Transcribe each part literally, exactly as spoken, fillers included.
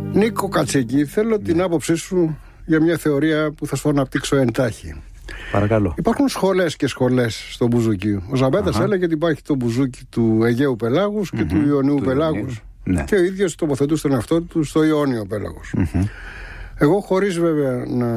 Νίκο Κατσίκη, θέλω ναι. την άποψή σου για μια θεωρία που θα σου αναπτύξω εντάχει. Παρακαλώ. Υπάρχουν σχολές και σχολές στο μπουζούκι. Ο Ζαμπέτας uh-huh. έλεγε ότι υπάρχει το μπουζούκι του Αιγαίου πελάγους και mm-hmm. του Ιωνίου του πελάγους. Ναι. Και ο ίδιος τοποθετούσε τον εαυτό του στο Ιόνιο πέλαγος. Mm-hmm. Εγώ, χωρίς βέβαια να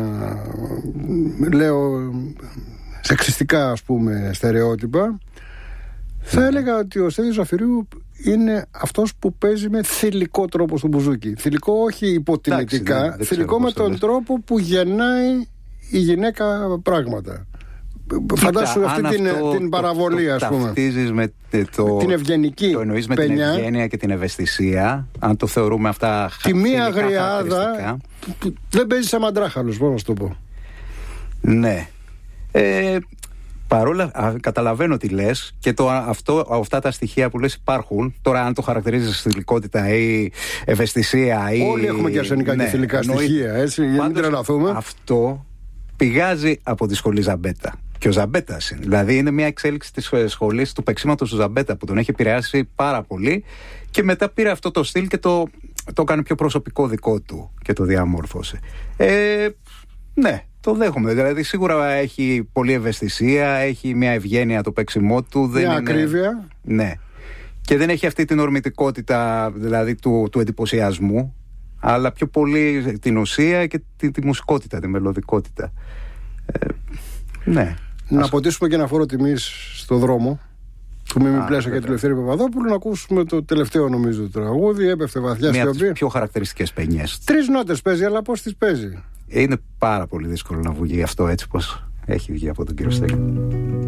λέω σεξιστικά, ας πούμε, στερεότυπα, θα έλεγα ότι ο Στέλιος Ζαφυρίου είναι αυτός που παίζει με θηλυκό τρόπο στο μπουζούκι. Θηλυκό όχι υποτιμητικά, δεν, δεν θηλυκό με τον τρόπο που γεννάει η γυναίκα πράγματα. Κοίτα, φαντάσου αυτή την, αυτό, την παραβολή, το, το, ας πούμε. Ταυτίζεις με το, την ευγενική το εννοείς με παινιά, την ευγένεια και την ευαισθησία. Αν το θεωρούμε αυτά τη μία αγριάδα που δεν παίζει σαν μαντράχαλος, πώς να σου το πω. Ναι. Ε, παρόλα, α, καταλαβαίνω τι λες και το, αυτό, αυτά τα στοιχεία που λες υπάρχουν. Τώρα, αν το χαρακτηρίζεις θηλυκότητα ή ευαισθησία ή... Όλοι έχουμε και αρσενικά ναι, και θηλυκά εννοεί, στοιχεία, έτσι, για να μην τρελαθούμε. Αυτό πηγάζει από τη σχολή Ζαμπέτα. Και ο Ζαμπέτας είναι. Δηλαδή, είναι μια εξέλιξη της σχολής του παίξηματος του Ζαμπέτα που τον έχει επηρεάσει πάρα πολύ. Και μετά πήρε αυτό το στυλ και το, το έκανε πιο προσωπικό δικό του και το διαμόρφωσε. Ε, ναι. Το δέχομαι. Δηλαδή, σίγουρα έχει πολλή ευαισθησία, έχει μια ευγένεια το παίξιμό του. Μια δεν ακρίβεια. Είναι... Ναι. Και δεν έχει αυτή την ορμητικότητα, δηλαδή, του, του εντυπωσιασμού, αλλά πιο πολύ την ουσία και τη, τη μουσικότητα, τη μελωδικότητα. Ε, ναι. Να Ας... ποτίσουμε και ένα φόρο τιμής στο δρόμο του Μίμη Πλέσσα και του Λευτέρη Παπαδόπουλου, να ακούσουμε το τελευταίο, νομίζω, το τραγούδι. Έπεφτε βαθιά σιωπή. Μια από τις πιο χαρακτηριστικές παινιές. Τρεις νότες παίζει, αλλά πώς τις παίζει. Είναι πάρα πολύ δύσκολο να βγει αυτό έτσι πως έχει βγει από τον κύριο Στέγη.